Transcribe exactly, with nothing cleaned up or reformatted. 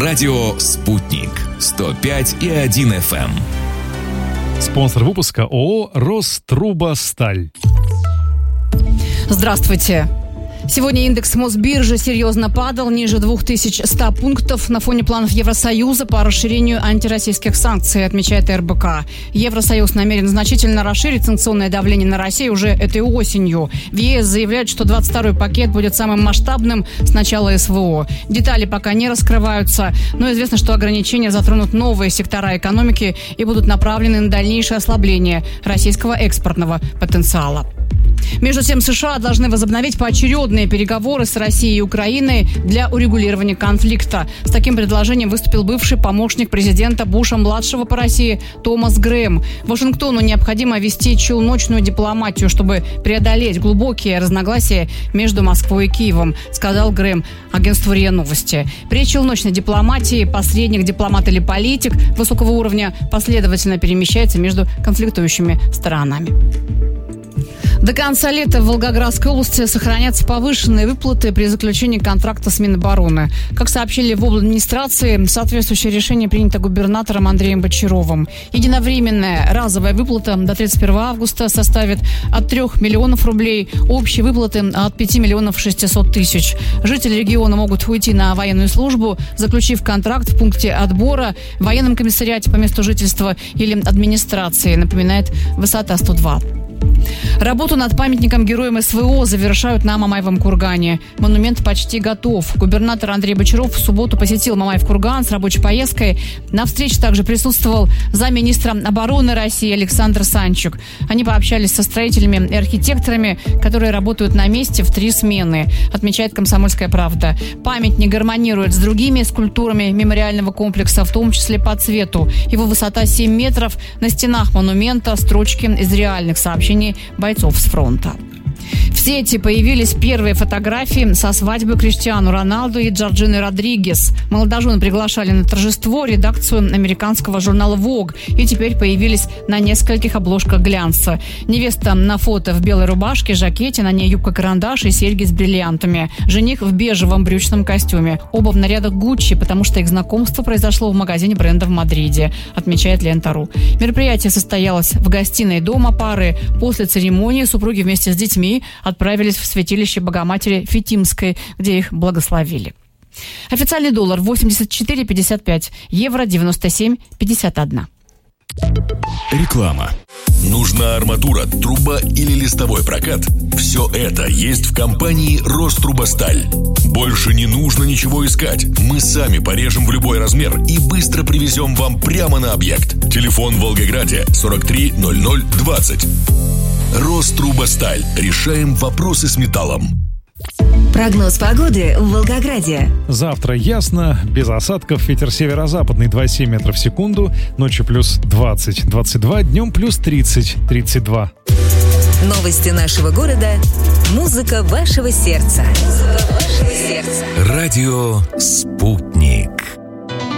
Радио «Спутник». сто пять и один эф эм. Спонсор выпуска ООО «Рострубосталь». Здравствуйте. Сегодня индекс Мосбиржи серьезно падал, ниже две тысячи сто пунктов на фоне планов Евросоюза по расширению антироссийских санкций, отмечает эр бэ ка. Евросоюз намерен значительно расширить санкционное давление на Россию уже этой осенью. В е эс заявляют, что двадцать второй пакет будет самым масштабным с начала эс вэ о. Детали пока не раскрываются, но известно, что ограничения затронут новые сектора экономики и будут направлены на дальнейшее ослабление российского экспортного потенциала. Между тем, США должны возобновить поочередные переговоры с Россией и Украиной для урегулирования конфликта. С таким предложением выступил бывший помощник президента Буша-младшего по России Томас Грэм. Вашингтону необходимо вести челночную дипломатию, чтобы преодолеть глубокие разногласия между Москвой и Киевом, сказал Грэм агентству РИА Новости. При челночной дипломатии посредник, дипломат или политик высокого уровня последовательно перемещается между конфликтующими сторонами. До конца лета в Волгоградской области сохранятся повышенные выплаты при заключении контракта с Минобороны. Как сообщили в обладминистрации, соответствующее решение принято губернатором Андреем Бочаровым. Единовременная разовая выплата до тридцать первого августа составит от трех миллионов рублей, общие выплаты от пяти миллионов шестисот тысяч. Жители региона могут уйти на военную службу, заключив контракт в пункте отбора, в военном комиссариате по месту жительства или администрации, напоминает Высота сто два. Работу над памятником героям эс вэ о завершают на Мамаевом кургане. Монумент почти готов. Губернатор Андрей Бочаров в субботу посетил Мамаев курган с рабочей поездкой. На встрече также присутствовал замминистра обороны России Александр Санчук. Они пообщались со строителями и архитекторами, которые работают на месте в три смены, отмечает «Комсомольская правда». Памятник гармонирует с другими скульптурами мемориального комплекса, в том числе по цвету. Его высота семь метров. На стенах монумента строчки из реальных сообщений бойцов с фронта. В сети появились первые фотографии со свадьбы Криштиану Роналду и Джорджины Родригес. Молодожены приглашали на торжество редакцию американского журнала Vogue и теперь появились на нескольких обложках глянца. Невеста на фото в белой рубашке, жакете, на ней юбка-карандаш и серьги с бриллиантами. Жених в бежевом брючном костюме. Оба в нарядах Гуччи, потому что их знакомство произошло в магазине бренда в Мадриде, отмечает Лента.ру. Мероприятие состоялось в гостиной дома пары. После церемонии супруги вместе с детьми отправились в святилище Богоматери Фитимской, где их благословили. Официальный доллар восемьдесят четыре пятьдесят пять, евро девяносто семь пятьдесят один. Реклама. Нужна арматура, труба или листовой прокат? Все это есть в компании «Рострубосталь». Больше не нужно ничего искать. Мы сами порежем в любой размер и быстро привезем вам прямо на объект. Телефон в Волгограде сорок три ноль ноль двадцать. «Рострубосталь». Решаем вопросы с металлом. Прогноз погоды в Волгограде. Завтра ясно, без осадков, ветер северо-западный двадцать семь метров в секунду, ночью плюс двадцать двадцать два, днем плюс тридцать тридцать два. Новости нашего города. Музыка вашего сердца. Музыка вашего сердца. Радио «Спутник».